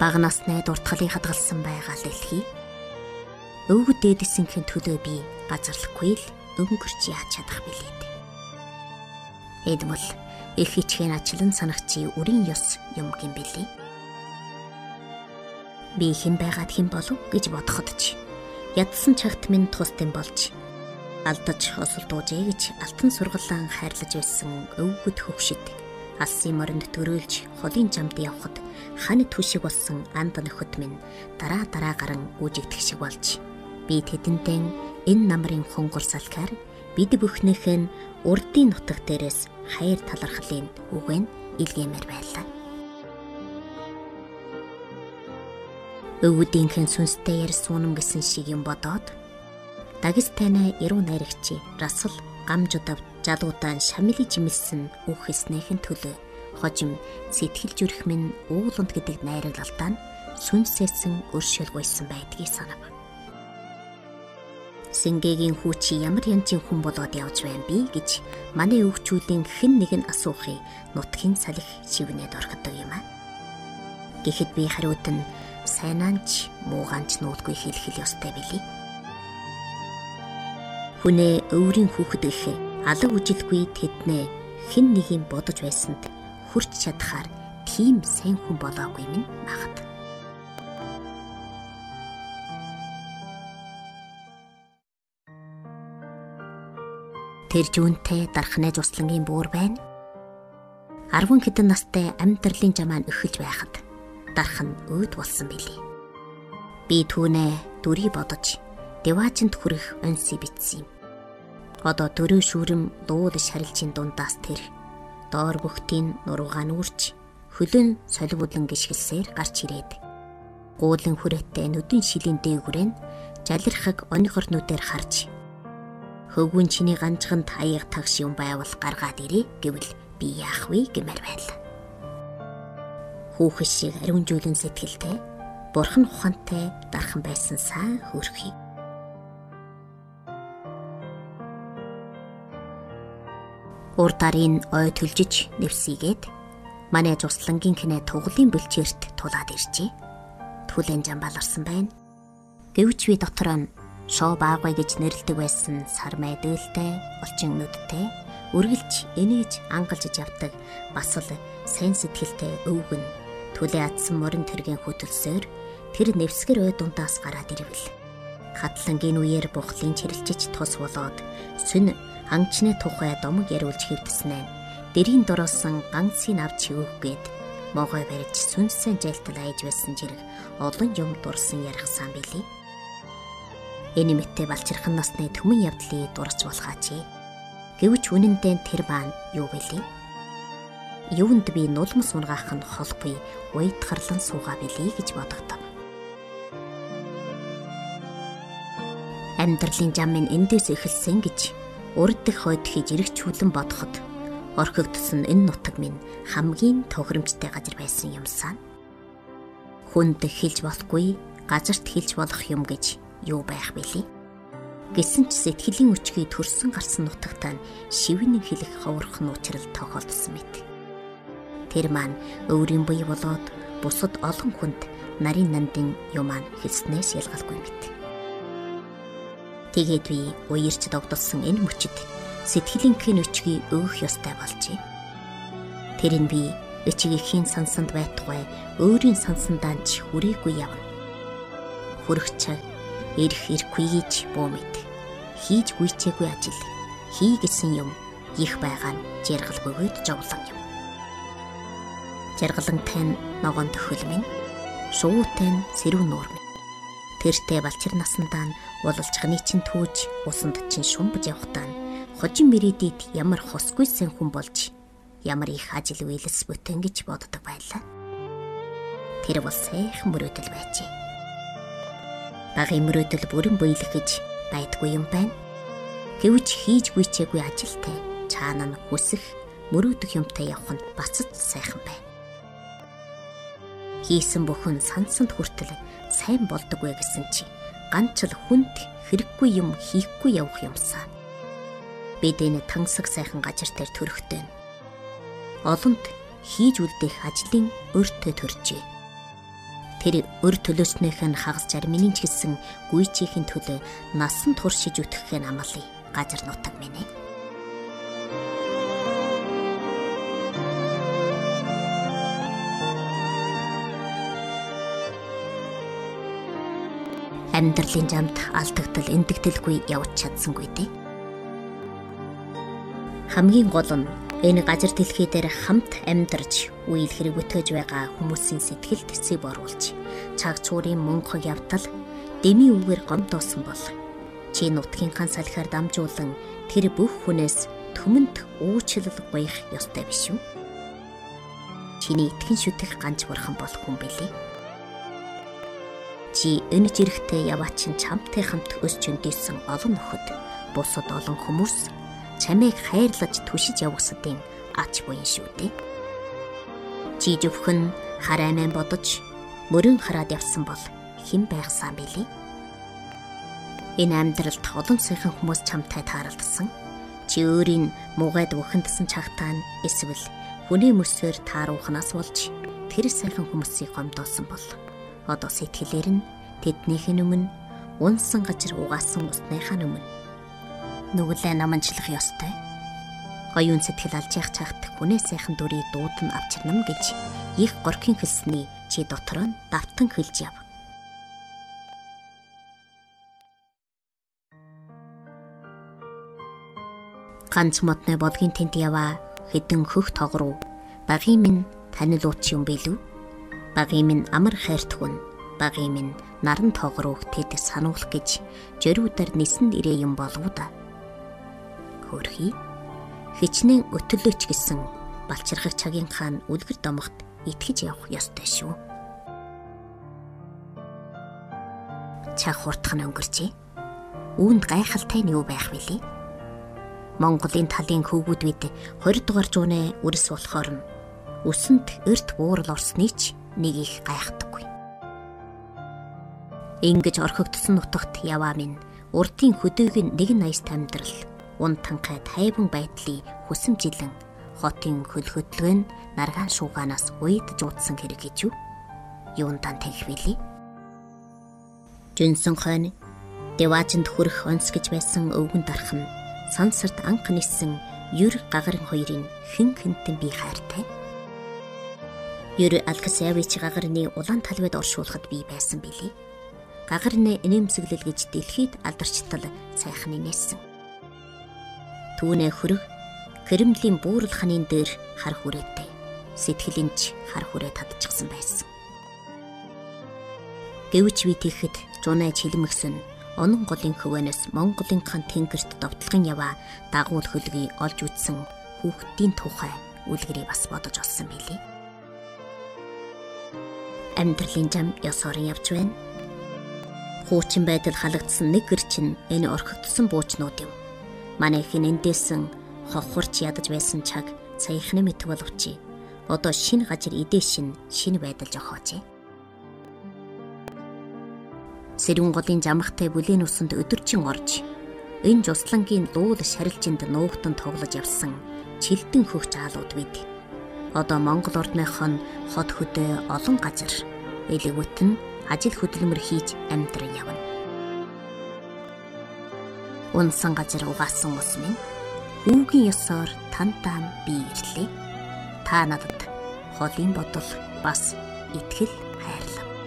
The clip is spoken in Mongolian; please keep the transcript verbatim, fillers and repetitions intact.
Бага насны дуртгалын хадгалсан байгаа л элхий. Өвгөд дээдсийнхэн төлөө би газарлахгүй л өнгөрч яаж чадах билээ. Эдмэл элхичхэн ачлан санагчи үрийн ёс юм гин билээ. Би хэн байгаад хэн болов гэж бодоход ч ядсан чагт минь тусдын болж алдаж осолдуужээ гэж алтан сургалаан хайрлаж байсан өвгөд хөвшид алсын моринд төрөөлж холын жамд явхад хань түшиг болсон анд нөхөд минь дараа дараа гарan үжигдэх шиг болж би тэдэнтэй энэ намрын хонгор салхаар бид бүхнийх нь урдын нутаг дээрээс хайр талархлын үгэн илгээмээр байлаа. Өвгүүдийнхэн сүнстэй яр суунам гэсэн шиг юм бодоод Дагестаны эрүү найрагчи Расл гамжудав жалуудаан шамили жимэлсэн үг хэлснийхэн төлөө хожим сэтгэл зүрх минь ууланд гэдэг найраглалтаа нь сүнсээсэн өршөөлгүйсэн байдгийг санав. Сингээгийн хүүчи ямар янзын хүн болоод явж байна би гэж манай өвгчүүдийн хэн нэг нь асуухыг нутгийн салхи шивнээд орхидог юм аа. Гэхэд би хариуд нь сайнаанч муугаанч нүүдгүй хэлхэл ёстой билий. Хүнээ өврийн хүүхэд гэхээ алга үжилгүй тэднээ хэн нэг юм бодож байсанд хүрч чадхаар тийм сайн хүн болоогүй минь магад. Тэр жүүнтэй дархнаа жуслангийн буур байна. Арван хэдэн настай амьдралын жамаан өхөлж байхад дархан өөд болсон билий. Би түүнээ дүрий бодож деваачнд хүрэх онси битсэн юм. Одоо дөрөв шүүрэм дууд шарилчийн дундаас тэр доор бөхтийн нуруугаа нүрч хөлөн солигудлан гიშгэлсээр гарч ирээд гуулын хүрээтэй нүдэн шилийн дээгүрэн жалирхаг онигорнуудээр харж хөвгүн чиний ганцхан таяг тагш юм байвал гаргаад ирээ гэвэл би яах вэ гэмээр байлаа. Хүүхэд шиг ариунжуулан сэтгэлтэй бурхан ухаантай дархан байсан сайн хөрхий. Урдарын ой төлжиж нэвсийгээд манай жуслангийн хинэ туглын бэлчээрт тулаад иржээ. Түлэн жамбаларсан байна. Гэвч би дотороо нь шоо баагай гэж нэрлдэг байсан сар майдэлтэй, олчин нүдтэй, үргэлж энэж ангалжиж явдаг бас л сайн сэтгэлтэй өвгөн түлээ атсан морин тэргийн хөтөлсөөр тэр нэвсгэр ой дундаас гараад ирвэл хатлангийн үеэр бухлын чирэлжиж тус болоод сүн ангчны тухай домог яриулж хэвдэснэ. Дэрийн дороосон ганцын авч хөвггээд могой барьж сүнсэн жайлтал айж байсан зэрэг олон юм дурсан ярихсан билий. Энэ мэттэй балчирхан насны төмөн явдлыг дурч болохаач. Гэвч үнэндээ тэр баан юу билий? Юунд би нулимс унгаах нь холгүй уйдгарлан суугаа билий гэж бодогдов. Амьдралын жам минь эндээс эхэлсэн гэж урддах хойд хийж эргчүүлэн бодоход орхигдсон энэ нутаг минь хамгийн тохиромжтой газар байсан юмсан. Хүнд хэлж болохгүй, газарт хэлж болох юм гэж юу байх билий? Гэсэн ч сэтгэлийн өчгийг төрсөн гарсан нутагтаа шивнэн хэлэх ховорхон уучрал тохиолдсон мэт. Тэр маань өврийн бие болоод бусад олон хүнд нарийн нандин юмаа хэлснээс ялгалгүй мэт. Тэгээд би уярч догдолсон энэ мөчид сэтгэлийнхээ өчгийг өөх ёстой болжээ. Тэр нь би өчигийнхийн сансанд байтугай өөрийн сансандаа ч хүрээгүй явна. Хүрэх цаг ирэх ирэхгүй гэж буу мэд. Хийж гүйцээгүй ажил, хий гэсэн юм их байгаа нь жаргал бөгөөд жовлон юм. Жаргалантай нь ногоон төхөл минь, шуутай нь сэрүүн нуур минь. Тэртэй балчир насандаа нь уулалчхны чинь түүж усанд чинь шумбаж явахтаа хожим мэрийдэд ямар хосгүйсэн хүн болж ямар их ажил үйлс бүтэн гэж боддог байлаа. Тэр бол сайхан мөрөөдөл байжээ. Багын мөрөөдөл бүрэн буйлахж байдгүй юм байна. Гэвч хийж гүйцээгүй ажилтай цаана нь хүсэх мөрөөдөх юмтай явах нь бацд сайхан байна. Хийсэн бүхэн сансанд хүртэл сайн болдоггүй гэсэн чи ганц л хүнд хэрэггүй юм хийхгүй явах юмсаа. Бид энэ тансаг сайхан газар дээр төрөхтэй. Олонд хийж үлдэх ажлын өртөө төржээ. Тэр өр төлөөснийх нь хагас жармины ч гэсэн гүйчийн төлөө насан туршиж үтгэх нь амлая. Газар нутаг минь ээ. Амьдралын жамд алдагдал эндэгдэлгүй явж чадсангүй дээ. Хамгийн гол нь энэ газар дэлхий дээр хамт амьдарч үйл хэрэг өтөж байгаа хүмүүсийн сэтгэлд сэв оруулж цаг цуурын мөнхөг явдал дэми үгээр гомдоосон бол чи нутгийнхаа салхиар дамжуулан тэр бүх хүнээс төмөнд уучлал гоёх ёстой биш үү? Чиний итгэн шүтэх ганц бурхан бол хүн билээ. Чи энэ жирэхтэй яваачин чамтай хамт өсч өндийсэн олон нөхөд, бусад олон хүмүүс чамайг хайрлаж түшиж явуулсадын ач буян шүү дээ. Чи зөвхөн харайман бодож мөрөн хараад явсан бол хэн байхсан бэлээ? Энэ амьдралд олон сайхан хүмүүс чамтай тааралдсан. Чи өөрийн муугайд өхөндсөн чагтаа нь эсвэл хүний мөсөөр тааруухнаас болж тэр сайхан хүмүүсийг гомдоосон бол одоо сэтгэлээр нь тэднийхэн өмнө унсан газар угаасан усныхаа өмнө нүглээ наманчлах ёстой. Оюун сэтгэл алж явах цагт хүнээ сайхан дүрийг дуудан авчирнам гэж их горкин хэлсний чи дотор нь давтан хэлж яв. Ганц модны бодгийн тент яваа хэдэн хөх тогруу багийн минь танил ууч юм билүү? Багийн минь амар хайртгүн, багийн минь наран тогрууг тэд сануулах гэж жөрүүдээр нисэн ирээ юм болов да. Хөрхий хичнээн өтөлөөч гэсэн балчирхах цагийн хаан үлгэр домогт итгэж явах ёстой шүү. Цаг хурдхан өнгөрчээ. Үүнд гайхалтай нь юу байх вүлээ? Монголын талын хөвгүүд бид хоёр дугаар зууны үрс болохоор нь өсөнд эрт буурал орсны ч нэг их гайхдаггүй. Ингэж орхигдсон нутагт яваа минь урдын хөдөөгийн нэгэн аяст амьдрал, ун танхай тайван байдлыг хүсэмжилэн хотын хөл хөдлөгөн наргаан шууганаас уйдж уудсан хэрэг гэж юу? Юундан тэгвэлээ? Жөнсөн хойно дэваажинд хүрэх онц гэж байсан өвгөн дарах нь сансарт анх нисэн юр гагарын хоёрын хэн хэнтэн би хайртай. Юр Алкасявич гагарны улаан талвад оршуулахад би байсан билий. Гагарны инээмсэглэл гэж дэлхийд алдарчтал сайхны нээсэн. Түүнээ хөрөг Кремлийн буурал ханын дээр хар хүрээтэй, сэтгэлэнч хар хүрээ татчихсан байсан. Гэвч би тэгэхэд зунай чилмэгсэн онон голын хөвөнөөс Монголынхан тэнгэрт довтлогын яваа дагуул хөлгийг олж үтсэн хүүхдийн тухай үлгэрийг бас бодож олсон билий. Амьдралын зам ёс орон явж байна. Хуучин байдал халагдсан нэг гэр чинь энэ орхигдсон буучнууд юм. Манайхын эндээсэн хохорч ядаж байсан цаг саяхны мэт боловч одоо шинэ газар идээшин шинэ байдал жохоожээ. Сэрүүн голын жамхтай бүлийн усанд өдөржин орж энэ жуслангийн луул шарилжинд нуугтан тоглож явсан чилдэн хөх жаалууд бид одоо Монгол орныхон хот хөдөө олон газар элэгүтэн ажил хөдөлмөр хийж амьдран явна. Унсан газар угаасан ус минь үүгийн ёсоор тантаан би ирлээ. Та надад холын бодол бас итгэл